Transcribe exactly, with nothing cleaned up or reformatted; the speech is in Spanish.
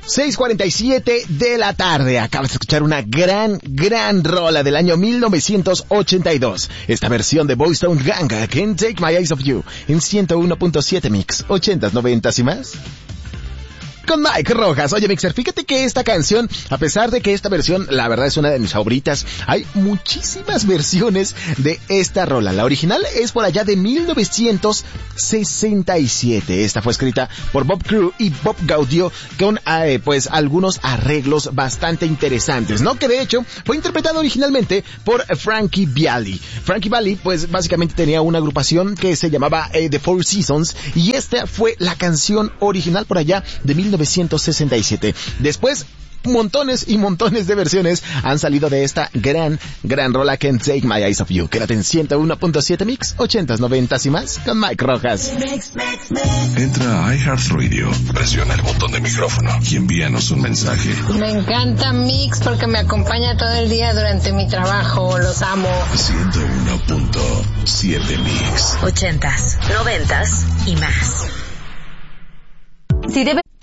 seis cuarenta y siete de la tarde. Acabas de escuchar una gran, gran rola del año mil novecientos ochenta y dos. Esta versión de Boyz Town Gang, Can't Take My Eyes Off You, en ciento uno punto siete Mix, ochentas, noventas y más. Con Mike Rojas. Oye, Mixer, fíjate que esta canción, a pesar de que esta versión, la verdad, es una de mis favoritas, hay muchísimas versiones de esta rola. La original es por allá de mil novecientos sesenta y siete. Esta fue escrita por Bob Crew y Bob Gaudio con, eh, pues, algunos arreglos bastante interesantes, ¿no? Que de hecho fue interpretado originalmente por Frankie Valli. Frankie Valli, pues, básicamente tenía una agrupación que se llamaba eh, The Four Seasons, y esta fue la canción original por allá de mil novecientos sesenta y siete. Después, montones y montones de versiones han salido de esta gran, gran rola Can't Take My Eyes Off You. Quédate en ciento uno punto siete Mix, ochentas, noventas y más, con Mike Rojas. Entra a iHeartRadio, presiona el botón de micrófono y envíanos un mensaje. Me encanta Mix porque me acompaña todo el día durante mi trabajo. Los amo. ciento uno punto siete Mix. Ochentas, noventas y más. Si debe